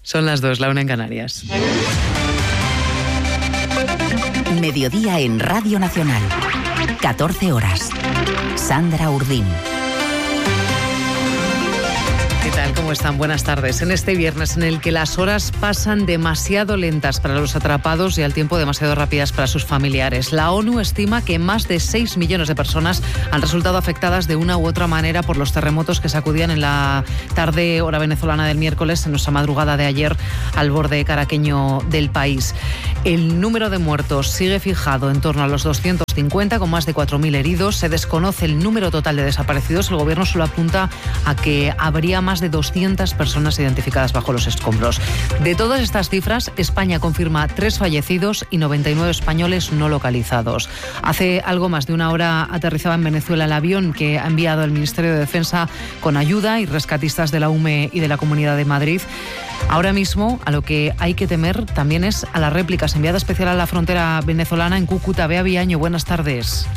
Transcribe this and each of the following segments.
Son las 2, la 1 en Canarias. Mediodía en Radio Nacional. 14 horas. Sandra Urdín. ¿Qué tal? ¿Cómo están? Buenas tardes. En este viernes en el que las horas pasan demasiado lentas para los atrapados y al tiempo demasiado rápidas para sus familiares, la ONU estima que más de 6 millones de personas han resultado afectadas de una u otra manera por los terremotos que sacudían en la tarde hora venezolana del miércoles, en nuestra madrugada de ayer, al borde caraqueño del país. El número de muertos sigue fijado en torno a los 250, con más de 4.000 heridos. Se desconoce el número total de desaparecidos. El gobierno solo apunta a que habría más de 200 personas identificadas bajo los escombros. De todas estas cifras, España confirma 3 fallecidos y 99 españoles no localizados. Hace algo más de una hora aterrizaba en Venezuela el avión que ha enviado el Ministerio de Defensa con ayuda y rescatistas de la UME y de la Comunidad de Madrid. Ahora mismo, a lo que hay que temer también es a las réplicas. Enviada especial a la frontera venezolana en Cúcuta, Bea Viaño, buenas tardes.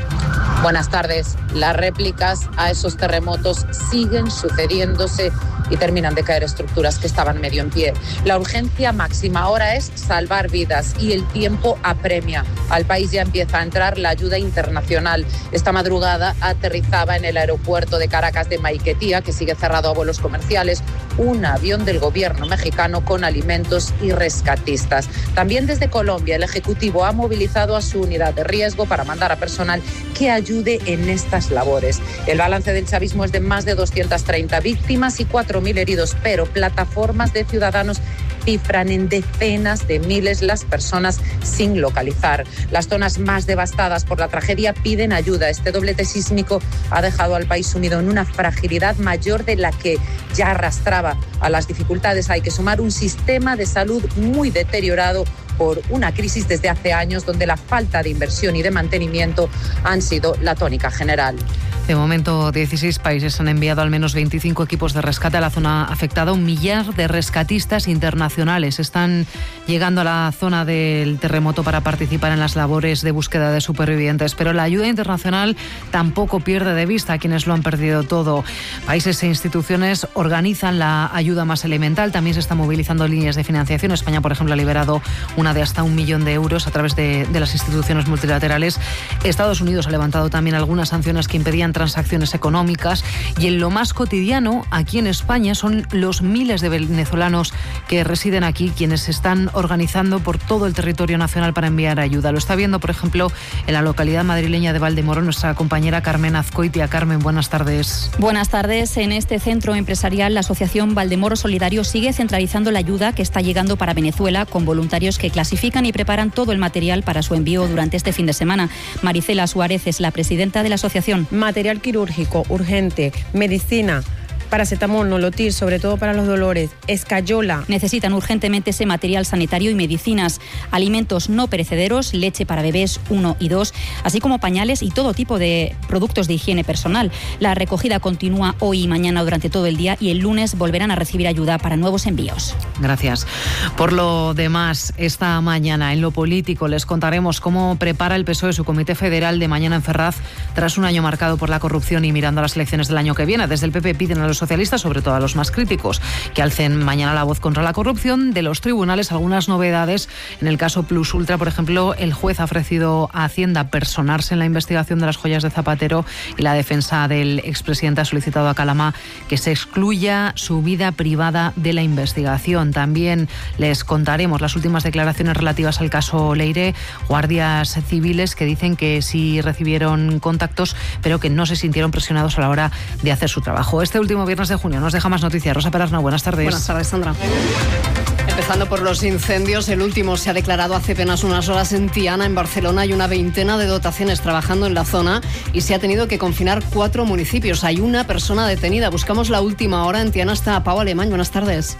Buenas tardes. Las réplicas a esos terremotos siguen sucediéndose y terminan de caer estructuras que estaban medio en pie. La urgencia máxima ahora es salvar vidas y el tiempo apremia. Al país ya empieza a entrar la ayuda internacional. Esta madrugada aterrizaba en el aeropuerto de Caracas de Maiquetía, que sigue cerrado a vuelos comerciales, un avión del gobierno mexicano con alimentos y rescatistas. También desde Colombia, el Ejecutivo ha movilizado a su unidad de riesgo para mandar a personal que ayude en estas labores. El balance del chavismo es de más de 230 víctimas y 4.000 heridos, pero plataformas de ciudadanos cifran en decenas de miles las personas sin localizar. Las zonas más devastadas por la tragedia piden ayuda. Este doblete sísmico ha dejado al país sumido en una fragilidad mayor de la que ya arrastraba. A las dificultades hay que sumar un sistema de salud muy deteriorado por una crisis desde hace años, donde la falta de inversión y de mantenimiento han sido la tónica general. De momento, 16 países han enviado al menos 25 equipos de rescate a la zona afectada. 1 millar de rescatistas internacionales están llegando a la zona del terremoto para participar en las labores de búsqueda de supervivientes. Pero la ayuda internacional tampoco pierde de vista a quienes lo han perdido todo. Países e instituciones organizan la ayuda más elemental. También se están movilizando líneas de financiación. España, por ejemplo, ha liberado una de hasta 1 millón de euros a través de las instituciones multilaterales. Estados Unidos ha levantado también algunas sanciones que impedían transacciones económicas, y en lo más cotidiano aquí en España son los miles de venezolanos que residen aquí quienes se están organizando por todo el territorio nacional para enviar ayuda. Lo está viendo, por ejemplo, en la localidad madrileña de Valdemoro nuestra compañera Carmen Azcoitia. Carmen, buenas tardes. Buenas tardes. En este centro empresarial, la asociación Valdemoro Solidario sigue centralizando la ayuda que está llegando para Venezuela, con voluntarios que clasifican y preparan todo el material para su envío durante este fin de semana. Maricela Suárez es la presidenta de la asociación. Material quirúrgico urgente, medicina, paracetamol, nolotil, sobre todo para los dolores, escayola. Necesitan urgentemente ese material sanitario y medicinas, alimentos no perecederos, leche para bebés 1 y 2, así como pañales y todo tipo de productos de higiene personal. La recogida continúa hoy y mañana durante todo el día, y el lunes volverán a recibir ayuda para nuevos envíos. Gracias. Por lo demás, esta mañana en lo político les contaremos cómo prepara el PSOE su comité federal de mañana en Ferraz, tras un año marcado por la corrupción y mirando a las elecciones del año que viene. Desde el PP piden a los socialistas, sobre todo a los más críticos, que alcen mañana la voz contra la corrupción. De los tribunales, algunas novedades. En el caso Plus Ultra, por ejemplo, el juez ha ofrecido a Hacienda personarse en la investigación de las joyas de Zapatero, y la defensa del expresidente ha solicitado a Calama que se excluya su vida privada de la investigación. También les contaremos las últimas declaraciones relativas al caso Leire. Guardias civiles que dicen que sí recibieron contactos, pero que no se sintieron presionados a la hora de hacer su trabajo. Este último viernes de junio nos deja más noticias. Rosa Perarna, buenas tardes. Buenas tardes, Sandra. Empezando por los incendios, el último se ha declarado hace apenas unas horas en Tiana, en Barcelona. Hay una veintena de dotaciones trabajando en la zona y se ha tenido que confinar 4 municipios. Hay una persona detenida. Buscamos la última hora. En Tiana está Pau Alemán. Buenas tardes.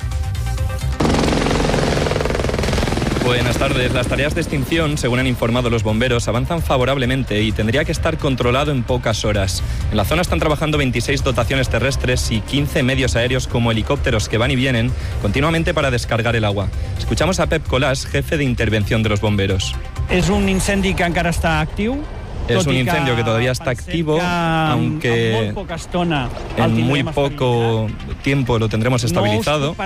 Buenas tardes. Las tareas de extinción, según han informado los bomberos, avanzan favorablemente y tendría que estar controlado en pocas horas. En la zona están trabajando 26 dotaciones terrestres y 15 medios aéreos como helicópteros que van y vienen continuamente para descargar el agua. Escuchamos a Pep Colàs, jefe de intervención de los bomberos. És un incendi que encara està actiu, Es un incendio que todavía está activo, aunque en muy poco tiempo lo tendremos estabilizado.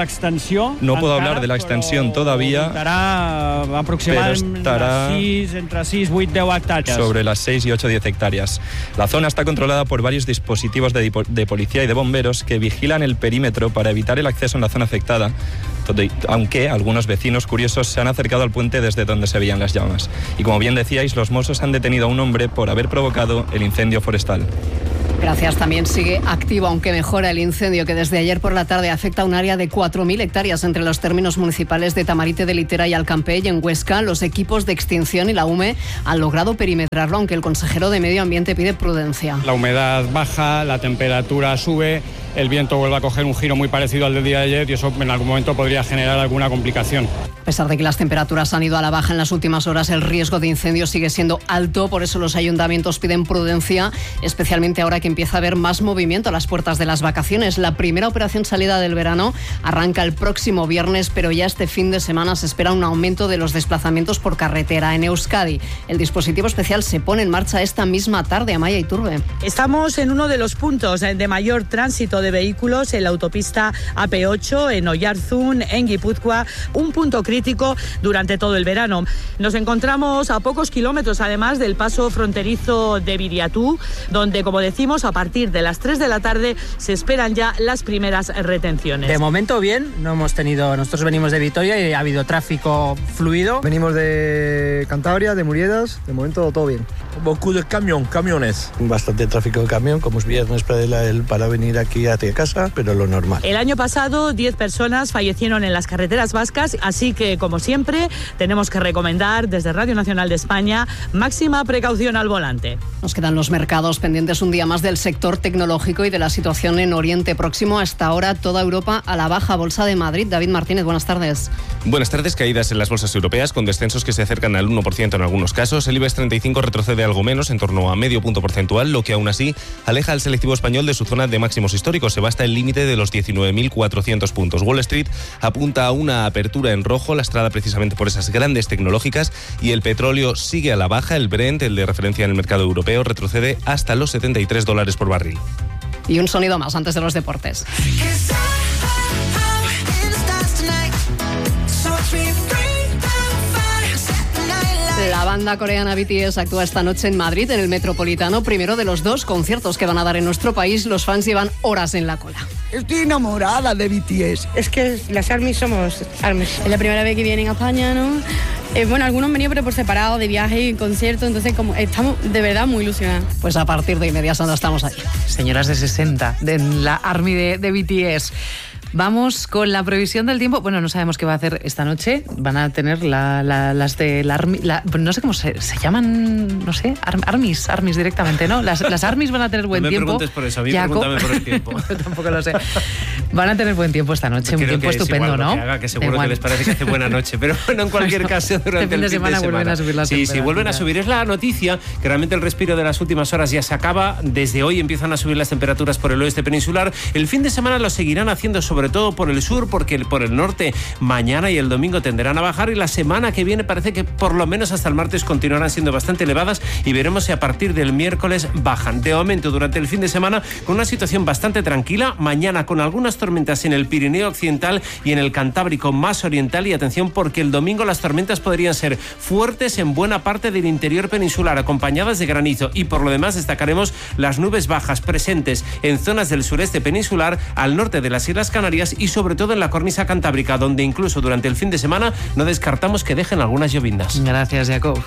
No puedo hablar de la extensión todavía, pero estará sobre las 6 y 8, 10 hectáreas. La zona está controlada por varios dispositivos de policía y de bomberos que vigilan el perímetro para evitar el acceso en la zona afectada, aunque algunos vecinos curiosos se han acercado al puente desde donde se veían las llamas. Y como bien decíais, los Mossos han detenido a un hombre por haber provocado el incendio forestal. Gracias. También sigue activo, aunque mejora el incendio que desde ayer por la tarde afecta a un área de 4.000 hectáreas entre los términos municipales de Tamarite de Litera y Alcampell. En Huesca, los equipos de extinción y la UME han logrado perimetrarlo, aunque el consejero de Medio Ambiente pide prudencia. La humedad baja, la temperatura sube, el viento vuelve a coger un giro muy parecido al del día de ayer y eso en algún momento podría generar alguna complicación. A pesar de que las temperaturas han ido a la baja en las últimas horas, el riesgo de incendio sigue siendo alto. Por eso los ayuntamientos piden prudencia, especialmente ahora que empieza a haber más movimiento a las puertas de las vacaciones. La primera operación salida del verano arranca el próximo viernes, pero ya este fin de semana se espera un aumento de los desplazamientos por carretera. En Euskadi, el dispositivo especial se pone en marcha esta misma tarde. Amaya Iturbe. Estamos en uno de los puntos de mayor tránsito de vehículos, en la autopista AP8, en Oyarzún, en Guipúzcoa, un punto crítico durante todo el verano. Nos encontramos a pocos kilómetros, además, del paso fronterizo de Viriatú, donde, como decimos, a partir de las 3 de la tarde se esperan ya las primeras retenciones. De momento bien, nosotros venimos de Vitoria y ha habido tráfico fluido. Venimos de Cantabria, de Muriedas, de momento todo bien. Beaucoup de camiones. Bastante tráfico de camión, como es viernes para venir aquí a casa, pero lo normal. El año pasado 10 personas fallecieron en las carreteras vascas, así que, como siempre, tenemos que recomendar desde Radio Nacional de España máxima precaución al volante. Nos quedan los mercados pendientes un día más del sector tecnológico y de la situación en Oriente Próximo. Hasta ahora toda Europa a la baja. Bolsa de Madrid, David Martínez, buenas tardes. Buenas tardes. Caídas en las bolsas europeas con descensos que se acercan al 1% en algunos casos. El IBEX 35 retrocede algo menos, en torno a medio punto porcentual, lo que aún así aleja al selectivo español de su zona de máximos históricos. Se va hasta el límite de los 19.400 puntos. Wall Street apunta a una apertura en rojo, lastrada precisamente por esas grandes tecnológicas, y el petróleo sigue a la baja. El Brent, el de referencia en el mercado europeo, retrocede hasta los $73 por barril. Y un sonido más antes de los deportes. La banda coreana BTS actúa esta noche en Madrid, en el Metropolitano, primero de los 2 conciertos que van a dar en nuestro país. Los fans llevan horas en la cola. Estoy enamorada de BTS. Es que las ARMYs somos ARMYs. Es la primera vez que vienen a España, ¿no? Bueno, algunos han venido pero por separado, de viaje y concierto, entonces como estamos de verdad muy ilusionados. Pues a partir de inmediato estamos ahí. Señoras de 60, de la ARMY de BTS. Vamos con la previsión del tiempo. Bueno, no sabemos qué va a hacer esta noche. Van a tener las de la ARMY, no sé cómo se llaman, no sé, ARMYs directamente, ¿no? Las ARMYs van a tener buen tiempo. No me preguntes por eso, a mí pregúntame por el tiempo. Yo tampoco lo sé. Van a tener buen tiempo esta noche, un tiempo estupendo, ¿no? Que seguro que les parece que hace buena noche, pero bueno, en cualquier caso, durante el fin de semana vuelven a subir las temperaturas. Sí, vuelven a subir. Es la noticia que realmente el respiro de las últimas horas ya se acaba. Desde hoy empiezan a subir las temperaturas por el oeste peninsular. El fin de semana lo seguirán haciendo sobre todo por el sur, porque por el norte mañana y el domingo tenderán a bajar, y la semana que viene parece que por lo menos hasta el martes continuarán siendo bastante elevadas, y veremos si a partir del miércoles bajan. De momento, durante el fin de semana, con una situación bastante tranquila, mañana con algunas tormentas en el Pirineo Occidental y en el Cantábrico más oriental, y atención porque el domingo las tormentas podrían ser fuertes en buena parte del interior peninsular, acompañadas de granizo, y por lo demás destacaremos las nubes bajas presentes en zonas del sureste peninsular, al norte de las Islas Canarias y sobre todo en la cornisa cantábrica, donde incluso durante el fin de semana no descartamos que dejen algunas llovindas. Gracias, Jacob.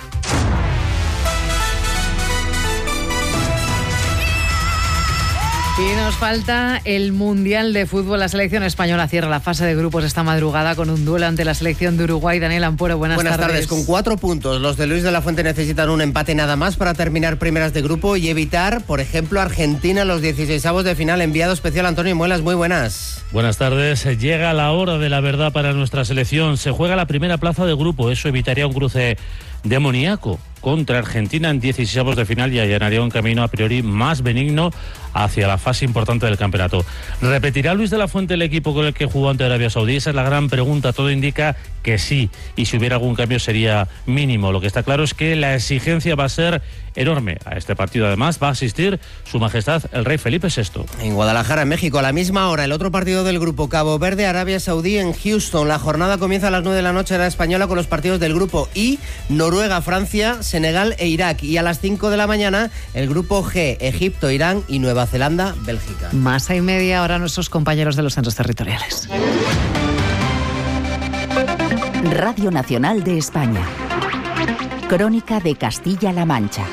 Y nos falta el Mundial de Fútbol. La selección española cierra la fase de grupos esta madrugada con un duelo ante la selección de Uruguay. Daniel Ampuero, buenas tardes. Con 4 puntos. Los de Luis de la Fuente necesitan un empate nada más para terminar primeras de grupo y evitar, por ejemplo, Argentina, los 16avos de final. Enviado especial Antonio Muelas, muy buenas. Buenas tardes. Llega la hora de la verdad para nuestra selección. Se juega la primera plaza de grupo. Eso evitaría un cruce demoníaco contra Argentina en 16avos de final y allanaría un camino a priori más benigno hacia la fase importante del campeonato. ¿Repetirá Luis de la Fuente el equipo con el que jugó ante Arabia Saudí? Esa es la gran pregunta. Todo indica que sí, y si hubiera algún cambio sería mínimo. Lo que está claro es que la exigencia va a ser enorme. A este partido además va a asistir Su Majestad el Rey Felipe VI. En Guadalajara, en México, a la misma hora, el otro partido del grupo, Cabo Verde, Arabia Saudí en Houston. La jornada comienza a las 9 de la noche hora española con los partidos del grupo I, Noruega, Francia, Senegal e Irak. Y a las 5 de la mañana el grupo G, Egipto, Irán y Nueva Zelanda, Bélgica. Más y media ahora nuestros compañeros de los centros territoriales. Radio Nacional de España. Crónica de Castilla-La Mancha.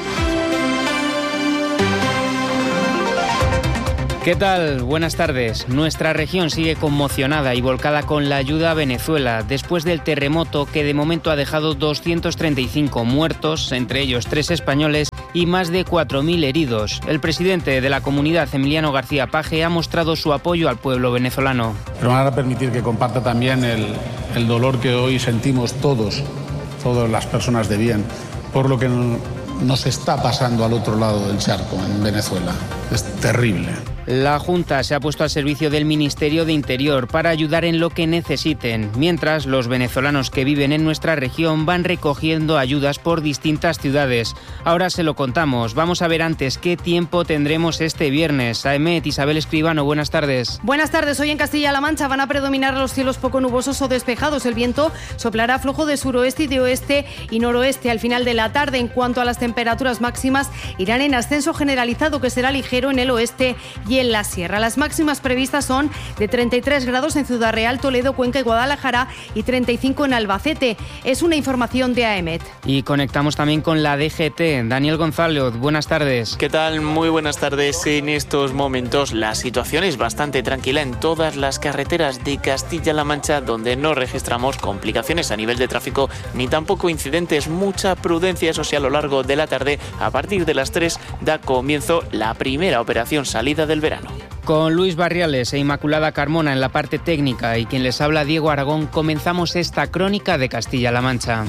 ¿Qué tal? Buenas tardes. Nuestra región sigue conmocionada y volcada con la ayuda a Venezuela después del terremoto que de momento ha dejado 235 muertos, entre ellos 3 españoles, y más de 4.000 heridos. El presidente de la comunidad, Emiliano García Paje, ha mostrado su apoyo al pueblo venezolano. Pero me van a permitir que comparta también el dolor que hoy sentimos todas las personas de bien, por lo que nos está pasando al otro lado del charco, en Venezuela. Es terrible. La Junta se ha puesto al servicio del Ministerio de Interior para ayudar en lo que necesiten, mientras los venezolanos que viven en nuestra región van recogiendo ayudas por distintas ciudades. Ahora se lo contamos. Vamos a ver antes qué tiempo tendremos este viernes. Aemet, Isabel Escribano, buenas tardes. Buenas tardes. Hoy en Castilla-La Mancha van a predominar los cielos poco nubosos o despejados. El viento soplará flojo de suroeste y de oeste y noroeste. Al final de la tarde, en cuanto a las temperaturas máximas, irán en ascenso generalizado, que será ligero en el oeste y en la sierra. Las máximas previstas son de 33 grados en Ciudad Real, Toledo, Cuenca y Guadalajara y 35 en Albacete. Es una información de AEMET. Y conectamos también con la DGT. Daniel González, buenas tardes. ¿Qué tal? Muy buenas tardes. En estos momentos la situación es bastante tranquila en todas las carreteras de Castilla-La Mancha, donde no registramos complicaciones a nivel de tráfico ni tampoco incidentes. Mucha prudencia, eso sí, a lo largo de la tarde. A partir de las 3 da comienzo la primera operación salida del verano. Con Luis Barriales e Inmaculada Carmona en la parte técnica y quien les habla, Diego Aragón, comenzamos esta crónica de Castilla-La Mancha.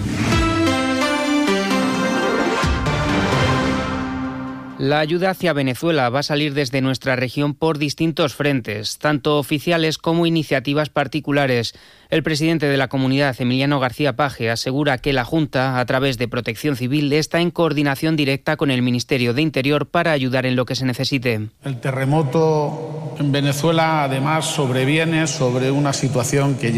La ayuda hacia Venezuela va a salir desde nuestra región por distintos frentes, tanto oficiales como iniciativas particulares. El presidente de la comunidad, Emiliano García Paje, asegura que la Junta, a través de Protección Civil, está en coordinación directa con el Ministerio de Interior para ayudar en lo que se necesite. El terremoto en Venezuela, además, sobreviene sobre una situación que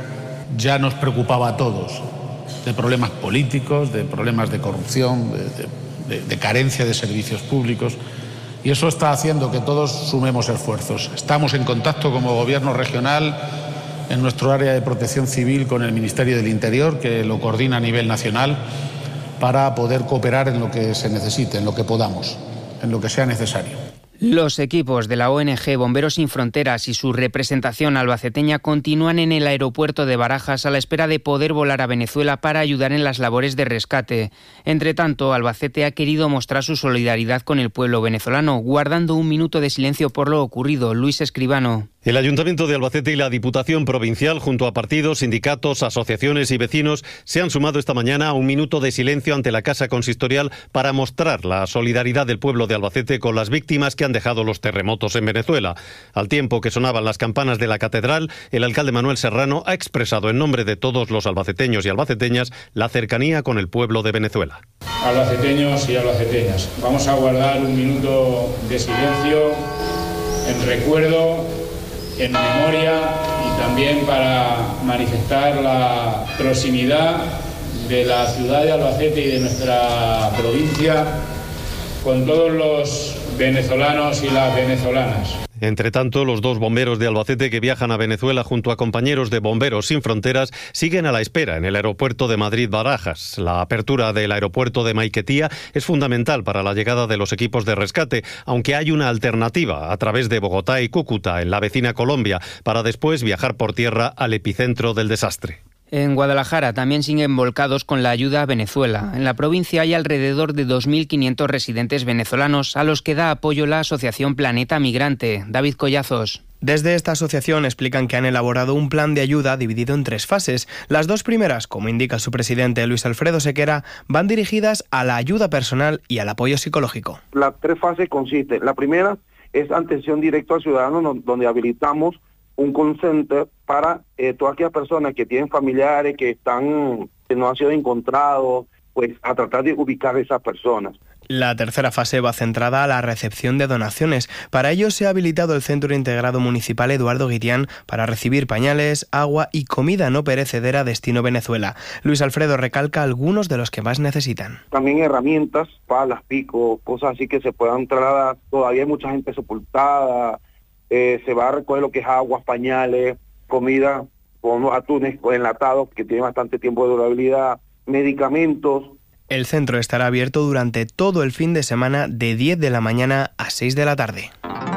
ya nos preocupaba a todos, de problemas políticos, de problemas de corrupción, de carencia de servicios públicos, y eso está haciendo que todos sumemos esfuerzos. Estamos en contacto como Gobierno regional en nuestro área de protección civil con el Ministerio del Interior, que lo coordina a nivel nacional, para poder cooperar en lo que se necesite, en lo que podamos, en lo que sea necesario. Los equipos de la ONG Bomberos Sin Fronteras y su representación albaceteña continúan en el aeropuerto de Barajas a la espera de poder volar a Venezuela para ayudar en las labores de rescate. Entre tanto, Albacete ha querido mostrar su solidaridad con el pueblo venezolano, guardando un minuto de silencio por lo ocurrido. Luis Escribano. El Ayuntamiento de Albacete y la Diputación Provincial, junto a partidos, sindicatos, asociaciones y vecinos, se han sumado esta mañana a un minuto de silencio ante la Casa Consistorial para mostrar la solidaridad del pueblo de Albacete con las víctimas que han dejado los terremotos en Venezuela. Al tiempo que sonaban las campanas de la catedral, el alcalde Manuel Serrano ha expresado en nombre de todos los albaceteños y albaceteñas la cercanía con el pueblo de Venezuela. Albaceteños y albaceteñas, vamos a guardar un minuto de silencio en recuerdo, en memoria y también para manifestar la proximidad de la ciudad de Albacete y de nuestra provincia con todos los venezolanos y las venezolanas. Entre tanto, los 2 bomberos de Albacete que viajan a Venezuela junto a compañeros de Bomberos Sin Fronteras siguen a la espera en el aeropuerto de Madrid-Barajas. La apertura del aeropuerto de Maiquetía es fundamental para la llegada de los equipos de rescate, aunque hay una alternativa a través de Bogotá y Cúcuta, en la vecina Colombia, para después viajar por tierra al epicentro del desastre. En Guadalajara también siguen volcados con la ayuda a Venezuela. En la provincia hay alrededor de 2.500 residentes venezolanos a los que da apoyo la asociación Planeta Migrante. David Collazos. Desde esta asociación explican que han elaborado un plan de ayuda dividido en 3 fases. Las 2 primeras, como indica su presidente Luis Alfredo Sequera, van dirigidas a la ayuda personal y al apoyo psicológico. Las 3 fases consisten. La primera es atención directa al ciudadano, donde habilitamos un call center para todas aquellas personas que tienen familiares que no han sido encontrados, pues a tratar de ubicar a esas personas. La tercera fase va centrada a la recepción de donaciones. Para ello se ha habilitado el Centro Integrado Municipal Eduardo Guitián para recibir pañales, agua y comida no perecedera destino Venezuela. Luis Alfredo recalca algunos de los que más necesitan. También herramientas, palas, picos, cosas así que se puedan trasladar. Todavía hay mucha gente sepultada. Se va a recoger lo que es aguas, pañales, comida, con unos atunes enlatados que tienen bastante tiempo de durabilidad, medicamentos. El centro estará abierto durante todo el fin de semana de 10 de la mañana a 6 de la tarde.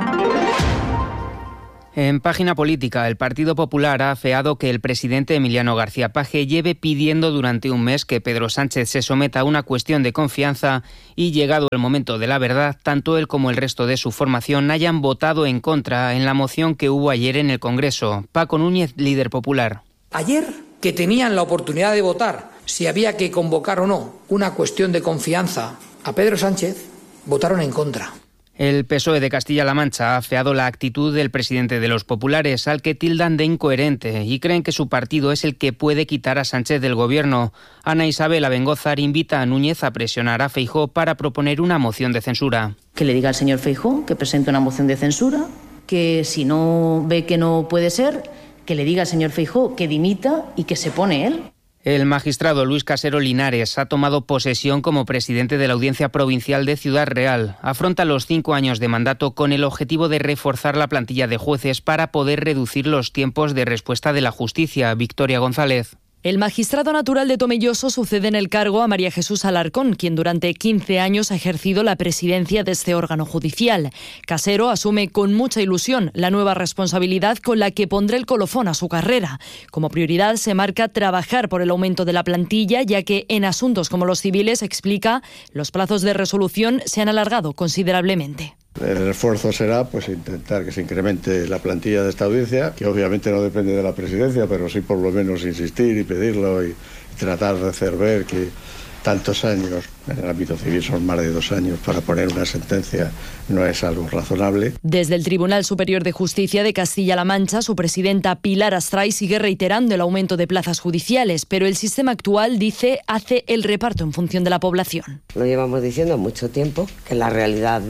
En página política, el Partido Popular ha afeado que el presidente Emiliano García Paje lleve pidiendo durante un mes que Pedro Sánchez se someta a una cuestión de confianza y, llegado el momento de la verdad, tanto él como el resto de su formación hayan votado en contra en la moción que hubo ayer en el Congreso. Paco Núñez, líder popular. Ayer, que tenían la oportunidad de votar si había que convocar o no una cuestión de confianza a Pedro Sánchez, votaron en contra. El PSOE de Castilla-La Mancha ha afeado la actitud del presidente de los populares, al que tildan de incoherente y creen que su partido es el que puede quitar a Sánchez del gobierno. Ana Isabel Abengózar invita a Núñez a presionar a Feijóo para proponer una moción de censura. Que le diga al señor Feijóo que presente una moción de censura, que si no ve que no puede ser, que le diga al señor Feijóo que dimita y que se pone él. El magistrado Luis Casero Linares ha tomado posesión como presidente de la Audiencia Provincial de Ciudad Real. Afronta los 5 años de mandato con el objetivo de reforzar la plantilla de jueces para poder reducir los tiempos de respuesta de la justicia. Victoria González. El magistrado natural de Tomelloso sucede en el cargo a María Jesús Alarcón, quien durante 15 años ha ejercido la presidencia de este órgano judicial. Casero asume con mucha ilusión la nueva responsabilidad con la que pondrá el colofón a su carrera. Como prioridad se marca trabajar por el aumento de la plantilla, ya que en asuntos como los civiles, explica, los plazos de resolución se han alargado considerablemente. El esfuerzo será pues intentar que se incremente la plantilla de esta audiencia, que obviamente no depende de la presidencia, pero sí por lo menos insistir y pedirlo y tratar de hacer ver que tantos años, en el ámbito civil son más de 2 años, para poner una sentencia no es algo razonable. Desde el Tribunal Superior de Justicia de Castilla-La Mancha, su presidenta Pilar Astray sigue reiterando el aumento de plazas judiciales, pero el sistema actual, dice, hace el reparto en función de la población. Lo llevamos diciendo mucho tiempo, que la realidad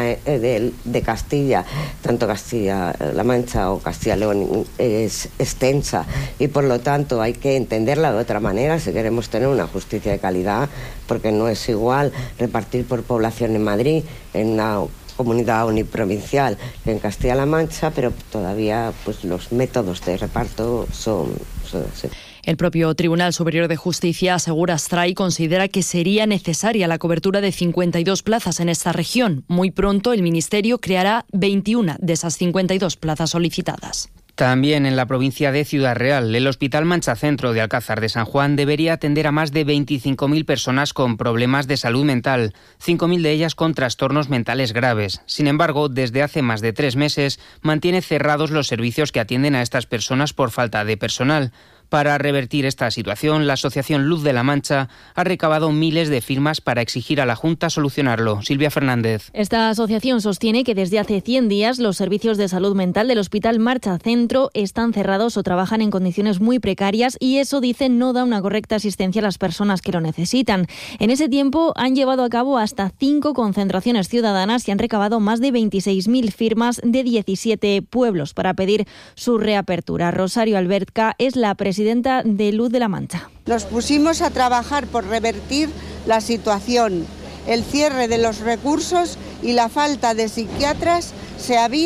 de Castilla, tanto Castilla-La Mancha o Castilla-León, es extensa y por lo tanto hay que entenderla de otra manera si queremos tener una justicia de calidad, porque no es igual repartir por población en Madrid, en una comunidad uniprovincial, que en Castilla-La Mancha, pero todavía pues los métodos de reparto son así. El propio Tribunal Superior de Justicia, asegura Astray, considera que sería necesaria la cobertura de 52 plazas en esta región. Muy pronto el Ministerio creará 21 de esas 52 plazas solicitadas. También en la provincia de Ciudad Real, el Hospital Mancha Centro de Alcázar de San Juan debería atender a más de 25.000 personas con problemas de salud mental, 5.000 de ellas con trastornos mentales graves. Sin embargo, desde hace más de 3 meses mantiene cerrados los servicios que atienden a estas personas por falta de personal. Para revertir esta situación, la Asociación Luz de la Mancha ha recabado miles de firmas para exigir a la Junta solucionarlo. Silvia Fernández. Esta asociación sostiene que desde hace 100 días los servicios de salud mental del Hospital Mancha Centro están cerrados o trabajan en condiciones muy precarias y eso, dicen, no da una correcta asistencia a las personas que lo necesitan. En ese tiempo han llevado a cabo hasta 5 concentraciones ciudadanas y han recabado más de 26.000 firmas de 17 pueblos para pedir su reapertura. Rosario Alberca es la presidenta de Luz de la Mancha. Nos pusimos a trabajar por revertir la situación. El cierre de los recursos y la falta de psiquiatras se había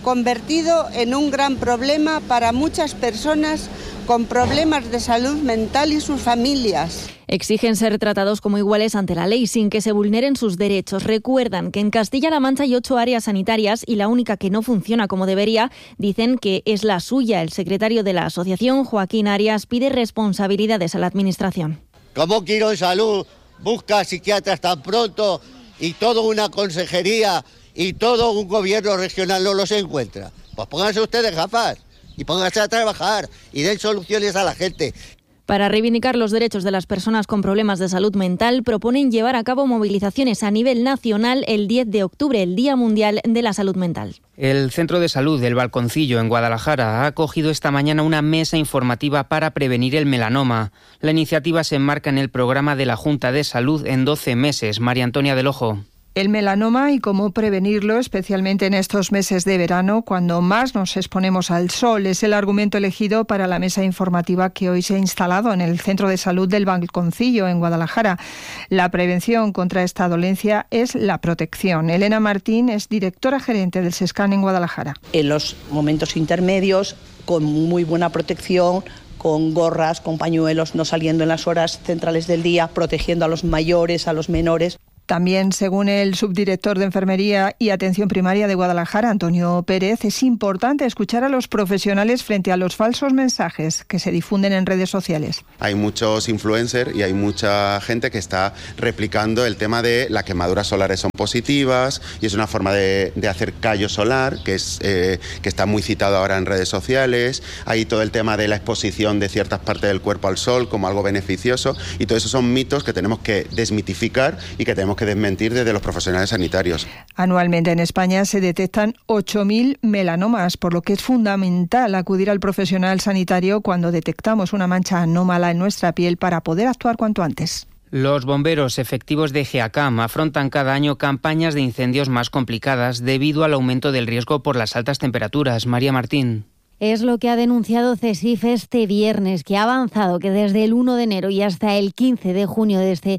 convertido en un gran problema para muchas personas con problemas de salud mental y sus familias. Exigen ser tratados como iguales ante la ley sin que se vulneren sus derechos. Recuerdan que en Castilla-La Mancha hay 8 áreas sanitarias y la única que no funciona como debería, dicen que es la suya. El secretario de la asociación, Joaquín Arias, pide responsabilidades a la Administración. ¿Cómo quiero de salud busca psiquiatras tan pronto y toda una consejería y todo un gobierno regional no los encuentra? Pues pónganse ustedes gafas y pónganse a trabajar y den soluciones a la gente. Para reivindicar los derechos de las personas con problemas de salud mental, proponen llevar a cabo movilizaciones a nivel nacional el 10 de octubre, el Día Mundial de la Salud Mental. El Centro de Salud del Balconcillo, en Guadalajara, ha acogido esta mañana una mesa informativa para prevenir el melanoma. La iniciativa se enmarca en el programa de la Junta de Salud en 12 meses. María Antonia del Ojo. El melanoma y cómo prevenirlo, especialmente en estos meses de verano, cuando más nos exponemos al sol, es el argumento elegido para la mesa informativa que hoy se ha instalado en el Centro de Salud del Balconcillo, en Guadalajara. La prevención contra esta dolencia es la protección. Elena Martín es directora gerente del SESCAN en Guadalajara. En los momentos intermedios, con muy buena protección, con gorras, con pañuelos, no saliendo en las horas centrales del día, protegiendo a los mayores, a los menores. También, según el subdirector de Enfermería y Atención Primaria de Guadalajara, Antonio Pérez, es importante escuchar a los profesionales frente a los falsos mensajes que se difunden en redes sociales. Hay muchos influencers y hay mucha gente que está replicando el tema de las quemaduras solares son positivas y es una forma de hacer callo solar que está muy citado ahora en redes sociales. Hay todo el tema de la exposición de ciertas partes del cuerpo al sol como algo beneficioso y todo eso son mitos que tenemos que desmitificar y que tenemos que desmentir desde los profesionales sanitarios. Anualmente en España se detectan 8.000 melanomas, por lo que es fundamental acudir al profesional sanitario cuando detectamos una mancha anómala en nuestra piel para poder actuar cuanto antes. Los bomberos efectivos de GEACAM afrontan cada año campañas de incendios más complicadas debido al aumento del riesgo por las altas temperaturas. María Martín. Es lo que ha denunciado CESIF este viernes, que ha avanzado que desde el 1 de enero y hasta el 15 de junio de este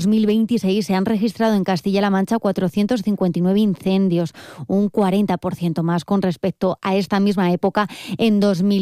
2026 se han registrado en Castilla-La Mancha 459 incendios, un 40% más con respecto a esta misma época en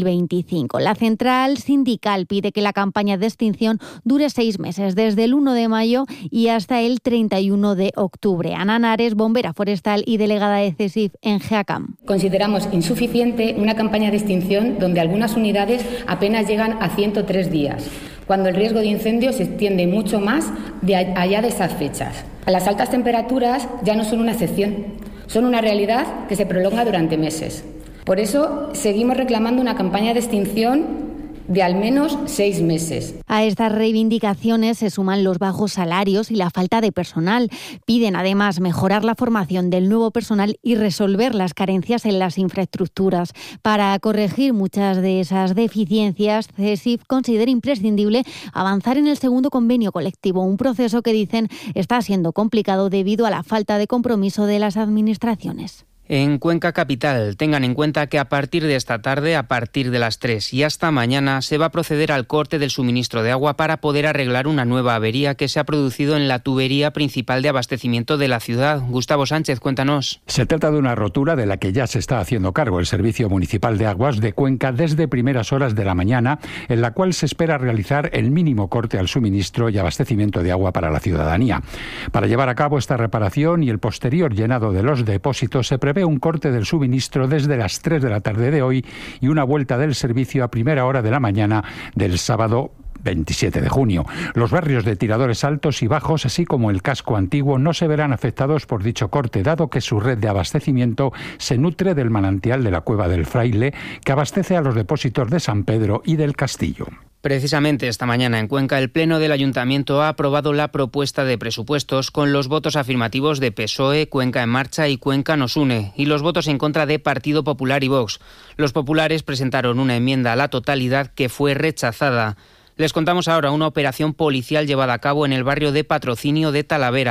2025. La central sindical pide que la campaña de extinción dure 6 meses, desde el 1 de mayo y hasta el 31 de octubre. Ana Nares, bombera forestal y delegada de CESIF en GEACAM. Consideramos insuficiente una campaña de extinción donde algunas unidades apenas llegan a 103 días, cuando el riesgo de incendio se extiende mucho más de allá de esas fechas. Las altas temperaturas ya no son una excepción, son una realidad que se prolonga durante meses. Por eso seguimos reclamando una campaña de extinción de al menos 6 meses. A estas reivindicaciones se suman los bajos salarios y la falta de personal. Piden además mejorar la formación del nuevo personal y resolver las carencias en las infraestructuras. Para corregir muchas de esas deficiencias, CESIF considera imprescindible avanzar en el segundo convenio colectivo, un proceso que dicen está siendo complicado debido a la falta de compromiso de las administraciones. En Cuenca Capital, tengan en cuenta que a partir de esta tarde, a partir de las 3 y hasta mañana, se va a proceder al corte del suministro de agua para poder arreglar una nueva avería que se ha producido en la tubería principal de abastecimiento de la ciudad. Gustavo Sánchez, cuéntanos. Se trata de una rotura de la que ya se está haciendo cargo el Servicio Municipal de Aguas de Cuenca desde primeras horas de la mañana, en la cual se espera realizar el mínimo corte al suministro y abastecimiento de agua para la ciudadanía. Para llevar a cabo esta reparación y el posterior llenado de los depósitos, se prevé un corte del suministro desde las 3 de la tarde de hoy y una vuelta del servicio a primera hora de la mañana del sábado 27 de junio. Los barrios de Tiradores Altos y Bajos, así como el casco antiguo, no se verán afectados por dicho corte, dado que su red de abastecimiento se nutre del manantial de la Cueva del Fraile, que abastece a los depósitos de San Pedro y del Castillo. Precisamente esta mañana en Cuenca el Pleno del Ayuntamiento ha aprobado la propuesta de presupuestos con los votos afirmativos de PSOE, Cuenca en Marcha y Cuenca nos une, y los votos en contra de Partido Popular y Vox. Los populares presentaron una enmienda a la totalidad que fue rechazada. Les contamos ahora una operación policial llevada a cabo en el barrio de Patrocinio de Talavera.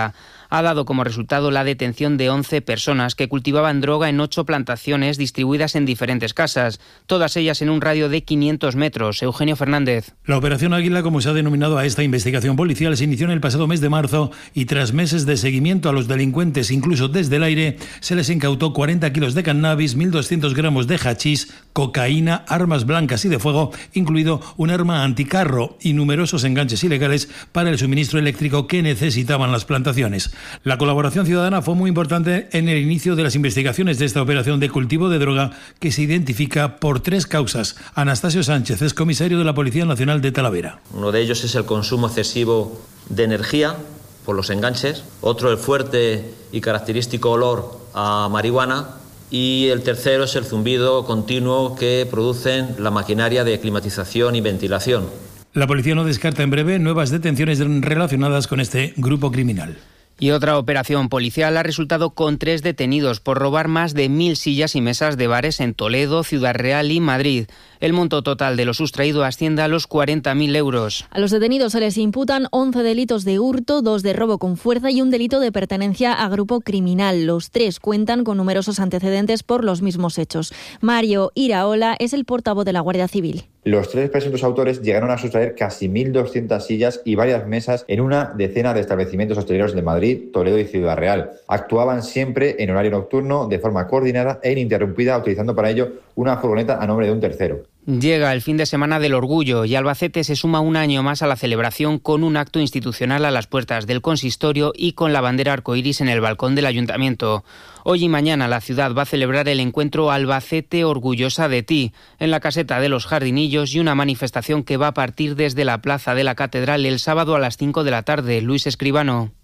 ha dado como resultado la detención de 11 personas que cultivaban droga en 8 plantaciones distribuidas en diferentes casas, todas ellas en un radio de 500 metros. Eugenio Fernández. La Operación Águila, como se ha denominado a esta investigación policial, se inició en el pasado mes de marzo y tras meses de seguimiento a los delincuentes, incluso desde el aire, se les incautó 40 kilos de cannabis, 1.200 gramos de hachís, cocaína, armas blancas y de fuego, incluido un arma anticarro y numerosos enganches ilegales para el suministro eléctrico que necesitaban las plantaciones. La colaboración ciudadana fue muy importante en el inicio de las investigaciones de esta operación de cultivo de droga que se identifica por 3 causas. Anastasio Sánchez es comisario de la Policía Nacional de Talavera. Uno de ellos es el consumo excesivo de energía por los enganches, otro el fuerte y característico olor a marihuana y el tercero es el zumbido continuo que producen la maquinaria de climatización y ventilación. La policía no descarta en breve nuevas detenciones relacionadas con este grupo criminal. Y otra operación policial ha resultado con 3 detenidos por robar más de 1.000 sillas y mesas de bares en Toledo, Ciudad Real y Madrid. El monto total de lo sustraído asciende a los 40.000 euros. A los detenidos se les imputan 11 delitos de hurto, 2 de robo con fuerza y un delito de pertenencia a grupo criminal. Los 3 cuentan con numerosos antecedentes por los mismos hechos. Mario Iraola es el portavoz de la Guardia Civil. Los 3 presuntos autores llegaron a sustraer casi 1.200 sillas y varias mesas en una decena de establecimientos hosteleros de Madrid, Toledo y Ciudad Real. Actuaban siempre en horario nocturno, de forma coordinada e ininterrumpida, utilizando para ello una furgoneta a nombre de un tercero. Llega el fin de semana del orgullo y Albacete se suma un año más a la celebración con un acto institucional a las puertas del consistorio y con la bandera arcoíris en el balcón del ayuntamiento. Hoy y mañana la ciudad va a celebrar el encuentro Albacete Orgullosa de Ti en la caseta de los Jardinillos y una manifestación que va a partir desde la plaza de la Catedral el sábado a las 5 de la tarde. Luis Escribano.